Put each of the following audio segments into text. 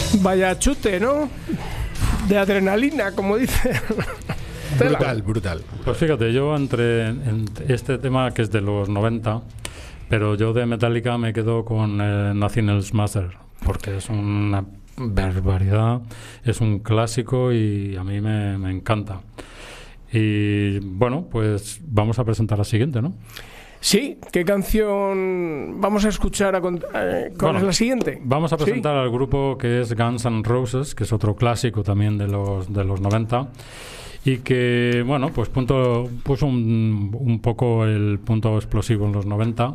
Vaya chute, ¿no? De adrenalina, como dice. Brutal, brutal. Pues fíjate, yo entre en este tema que es de los 90, pero yo de Metallica me quedo con Nothing Else Matters, porque es una barbaridad, es un clásico y a mí me encanta. Y bueno, pues vamos a presentar la siguiente, ¿no? Sí, ¿qué canción vamos a escuchar ¿cuál es la siguiente? Vamos a presentar al grupo que es Guns N' Roses, que es otro clásico también de los 90, y que, bueno, pues puso un poco el punto explosivo en los 90.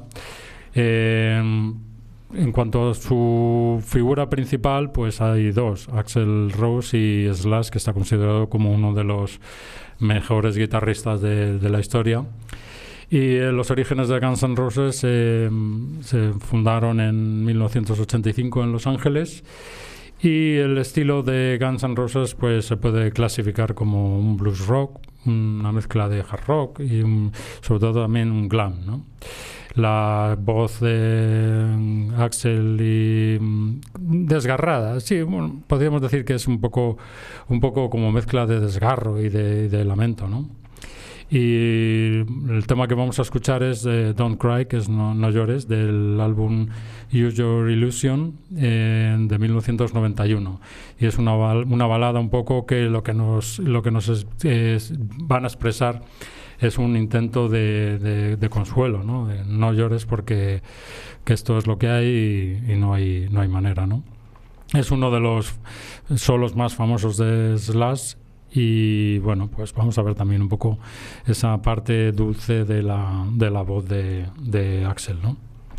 En cuanto a su figura principal, pues hay dos, Axl Rose y Slash, que está considerado como uno de los mejores guitarristas de la historia. Y los orígenes de Guns N' Roses se fundaron en 1985 en Los Ángeles, y el estilo de Guns N' Roses pues se puede clasificar como un blues rock, una mezcla de hard rock y sobre todo también un glam, ¿no? La voz de Axl y desgarrada, sí, bueno, podríamos decir que es un poco como mezcla de desgarro y de lamento, ¿no? Y el tema que vamos a escuchar es Don't Cry, que es No Llores, del álbum Use Your Illusion de 1991, y es una balada un poco que lo que nos van a expresar es un intento de consuelo, ¿no? De no llores porque que esto es lo que hay y no hay manera, ¿no? Es uno de los solos más famosos de Slash. Y bueno, pues vamos a ver también un poco esa parte dulce de la voz de Axl, ¿no?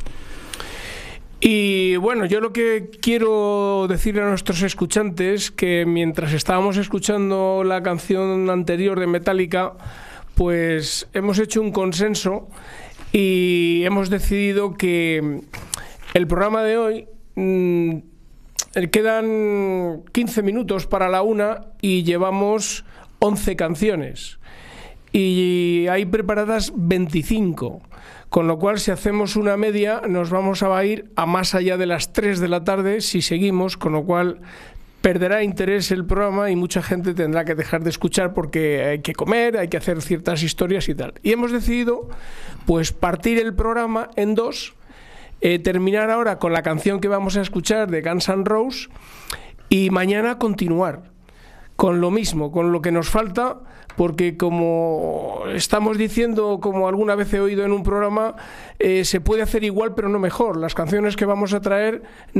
Y bueno, yo lo que quiero decirle a nuestros escuchantes, que mientras estábamos escuchando la canción anterior de Metallica, pues hemos hecho un consenso y hemos decidido que el programa de hoy quedan 15 minutos para la 1 y llevamos 11 canciones y hay preparadas 25, con lo cual si hacemos una media nos vamos a ir a más allá de las 3 de la tarde si seguimos, con lo cual perderá interés el programa y mucha gente tendrá que dejar de escuchar porque hay que comer, hay que hacer ciertas historias y tal. Y hemos decidido pues partir el programa en dos. Terminar ahora con la canción que vamos a escuchar de Guns N' Roses y mañana continuar con lo mismo, con lo que nos falta, porque como estamos diciendo, como alguna vez he oído en un programa, se puede hacer igual pero no mejor. Las canciones que vamos a traer,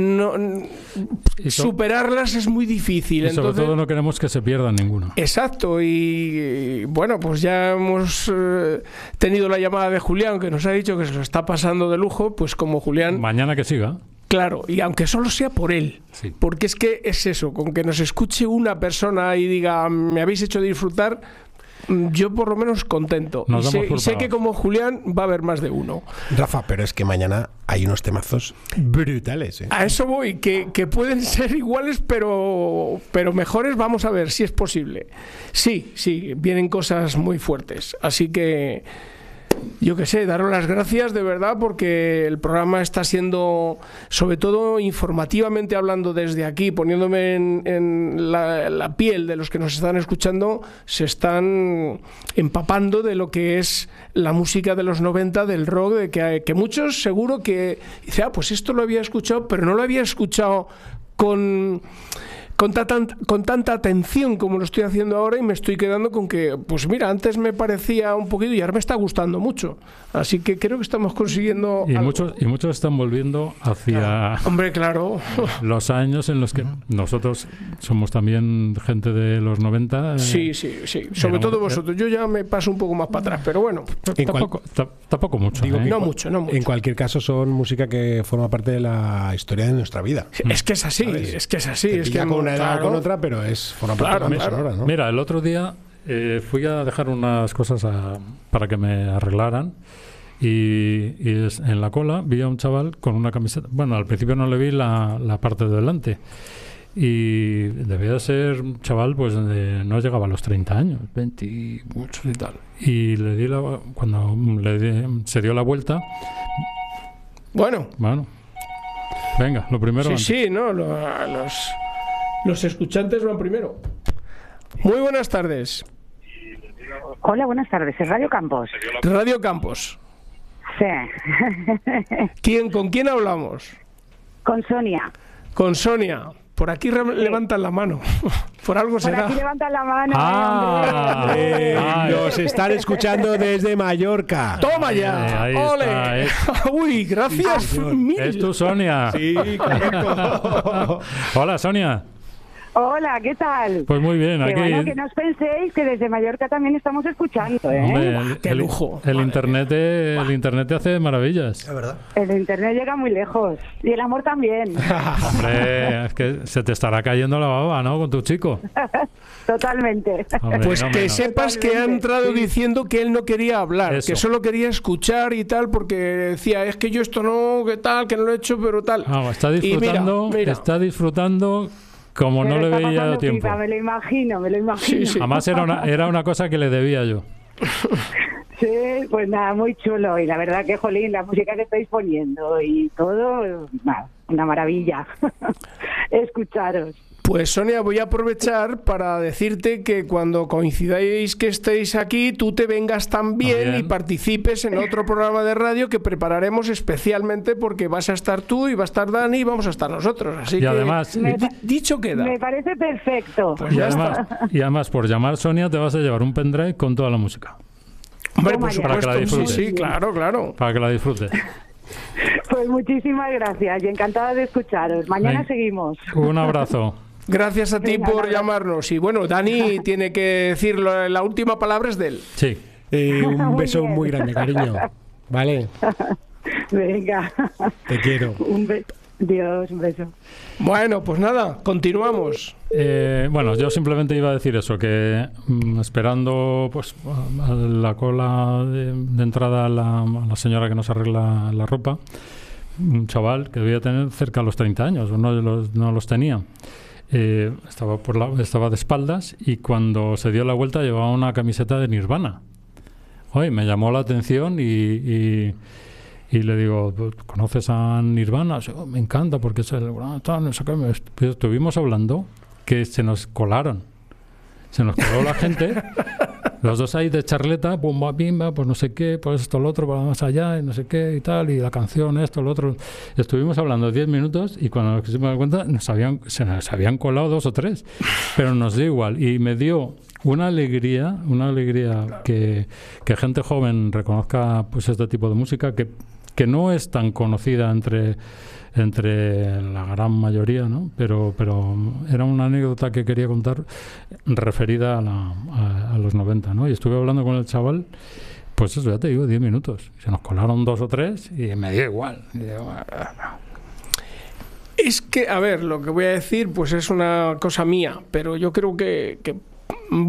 superarlas es muy difícil. Y sobre todo no queremos que se pierda ninguna. Exacto, y bueno, pues ya hemos tenido la llamada de Julián, que nos ha dicho que se lo está pasando de lujo, pues como Julián... Mañana que siga. Claro, y aunque solo sea por él, sí. Porque es que es eso, con que nos escuche una persona y diga, me habéis hecho disfrutar, yo por lo menos contento. Y sé que como Julián va a haber más de uno. Rafa, pero es que mañana hay unos temazos brutales, ¿eh? A eso voy, que pueden ser iguales, pero mejores, vamos a ver si es posible. Sí, vienen cosas muy fuertes, así que... Yo qué sé, daros las gracias de verdad porque el programa está siendo, sobre todo informativamente hablando desde aquí, poniéndome en la piel de los que nos están escuchando, se están empapando de lo que es la música de los 90, del rock, de que muchos seguro que dicen, pues esto lo había escuchado, pero no lo había escuchado con tanta atención como lo estoy haciendo ahora, y me estoy quedando con que, pues mira, antes me parecía un poquito y ahora me está gustando mucho. Así que creo que estamos consiguiendo y algo. Muchos están volviendo hacia hombre, claro, los años en los que nosotros somos también gente de los 90. Sí, sobre todo vosotros. Yo ya me paso un poco más para atrás, pero bueno, tampoco mucho. No mucho. En cualquier caso son música que forma parte de la historia de nuestra vida. Es que es así, ¿sabes? Es que con una edad o con otra, pero forma parte de la sonora, ¿no? Mira, el otro día fui a dejar unas cosas para que me arreglaran y en la cola vi a un chaval con una camiseta. Bueno, al principio no le vi la parte de delante y debía de ser un chaval, pues no llegaba a los 30 años, 20 y muchos y tal. Y le di cuando se dio la vuelta. Bueno. Venga, lo primero. Sí, ¿no? Los escuchantes van primero. Muy buenas tardes. Hola, buenas tardes. ¿Es Radio Campos? Radio Campos. Sí. ¿Con quién hablamos? Con Sonia. Con Sonia. Por aquí levantan la mano. Por algo será. Por aquí levantan la mano. Nos están escuchando desde Mallorca. ¡Toma ya! Ahí ¡Ole! está, ¡Uy, gracias! Sí, mil! Es tú, Sonia. Sí, correcto. Hola, Sonia. Hola, ¿qué tal? Pues muy bien. Que Aquí... bueno, que no os penséis que desde Mallorca también estamos escuchando, ¿eh? Hombre, ¡Qué lujo! El internet te hace maravillas. Es verdad. El internet llega muy lejos. Y el amor también. Hombre, es que se te estará cayendo la baba, ¿no? Con tu chico. Totalmente. Hombre, Pues no que menos. sepas que ha entrado diciendo que él no quería hablar, Eso. que solo quería escuchar y tal, porque decía, es que yo esto no, que tal, que no lo he hecho, pero tal. Vamos, está Y disfrutando, mira. está disfrutando como Me no lo le está veía pasando tiempo. pipa, me lo imagino. Sí, sí. Además era una cosa que le debía yo. Sí, pues nada, muy chulo. Y la verdad que, jolín, la música que estáis poniendo y todo, nada, una maravilla. Escucharos. Pues Sonia, voy a aprovechar para decirte que cuando coincidáis que estéis aquí, tú te vengas también También. y participes en otro programa de radio que prepararemos especialmente porque vas a estar tú y va a estar Dani y vamos a estar nosotros. Así Y que además, dicho queda. Me parece perfecto. Pues ya está. y además, por llamar Sonia, te vas a llevar un pendrive con toda la música. Hombre, Toma por ya. Para que la supuesto, sí, disfrutes. sí, claro, claro. Para que la disfrutes. Pues muchísimas gracias y encantada de escucharos. Mañana Ven. seguimos. Un abrazo. Gracias a ti Venga, por nada. llamarnos. Y bueno, Dani tiene que decir la última palabra es de él. Sí. Un Muy beso bien. muy grande, cariño. Vale, Venga. te quiero. Dios, un beso. Bueno, pues nada, continuamos. Bueno, yo simplemente iba a decir eso, que esperando pues a la cola de entrada a la señora que nos arregla la ropa, un chaval que debía tener cerca de los 30 años, o no los tenía. Estaba de espaldas y cuando se dio la vuelta llevaba una camiseta de Nirvana. Oye, me llamó la atención y le digo, ¿conoces a Nirvana? Sí, me encanta porque es el... no sé qué. Estuvimos hablando que se nos colaron. Se nos coló la gente, los dos ahí de charleta, pumba, pimba, pues no sé qué, pues esto, lo otro, más allá, y no sé qué, y tal, y la canción, esto, lo otro. Estuvimos hablando 10 minutos y cuando nos quisimos dar cuenta se nos habían colado 2 o 3, pero nos dio igual. Y me dio una alegría que gente joven reconozca pues este tipo de música que no es tan conocida entre la gran mayoría, ¿no? Pero era una anécdota que quería contar referida a los 90, ¿no? Y estuve hablando con el chaval, pues eso, ya te digo, 10 minutos. Se nos colaron 2 o 3 y me dio igual. Y digo, Es que, a ver, lo que voy a decir pues es una cosa mía, pero yo creo que